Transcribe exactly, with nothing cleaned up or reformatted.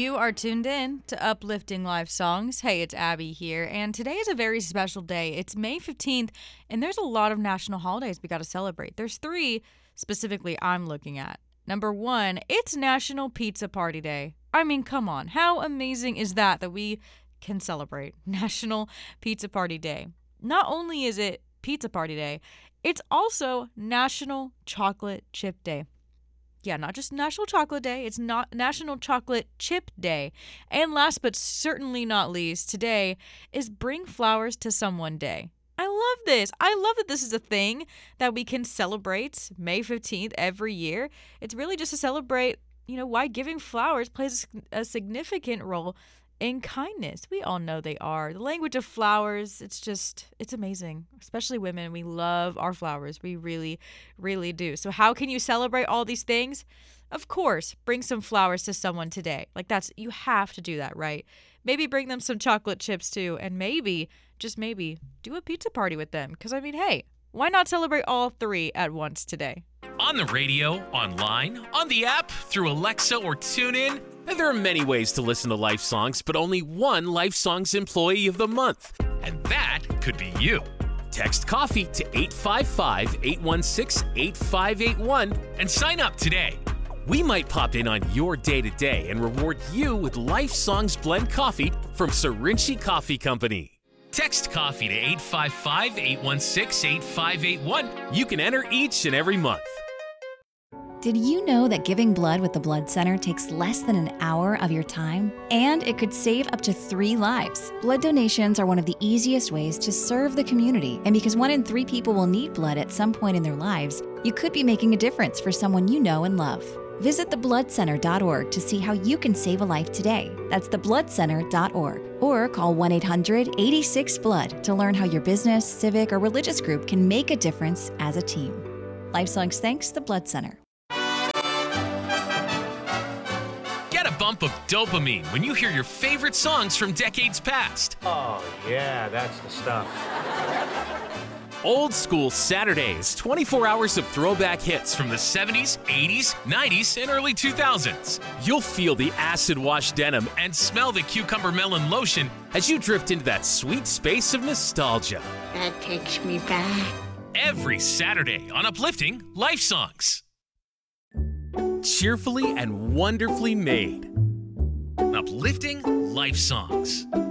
You are tuned in to Uplifting Life Songs. Hey, it's Abby here, and today is a very special day. It's May fifteenth, and there's a lot of national holidays we got to celebrate. There's three specifically I'm looking at. Number one, it's National Pizza Party Day. I mean, come on. How amazing is that that we can celebrate National Pizza Party Day? Not only is it Pizza Party Day, it's also National Chocolate Chip Day. Yeah, not just National Chocolate Day, it's not National Chocolate Chip Day. And last but certainly not least, today is Bring Flowers to Someone Day. I love this. I love that this is a thing that we can celebrate May fifteenth every year. It's really just to celebrate, you know, why giving flowers plays a significant role in kindness. We all know they are. The language of flowers, it's just, it's amazing. Especially women, we love our flowers. We really, really do. So how can you celebrate all these things? Of course, bring some flowers to someone today. Like that's, you have to do that, right? Maybe bring them some chocolate chips too. And maybe, just maybe, do a pizza party with them. Because I mean, hey, why not celebrate all three at once today? On the radio, online, on the app, through Alexa or TuneIn. And there are many ways to listen to Life Songs, but only one Life Songs Employee of the Month. And that could be you. Text coffee to eight five five, eight one six, eight five eight one and sign up today. We might pop in on your day-to-day and reward you with Life Songs Blend Coffee from Serinci Coffee Company. Text coffee to eight five five, eight one six, eight five eight one. You can enter each and every month. Did you know that giving blood with the Blood Center takes less than an hour of your time? And it could save up to three lives. Blood donations are one of the easiest ways to serve the community. And because one in three people will need blood at some point in their lives, you could be making a difference for someone you know and love. Visit the blood center dot org to see how you can save a life today. That's the blood center dot org. Or call one eight hundred, eight six, blood to learn how your business, civic, or religious group can make a difference as a team. Life Songs thanks the Blood Center. Get a bump of dopamine when you hear your favorite songs from decades past. Oh, yeah, that's the stuff. Old School Saturdays, twenty-four hours of throwback hits from the seventies, eighties, nineties, and early two thousands. You'll feel the acid-wash denim and smell the cucumber melon lotion as you drift into that sweet space of nostalgia. That takes me back. Every Saturday on Uplifting Life Songs. Cheerfully and wonderfully made. Uplifting Life Songs.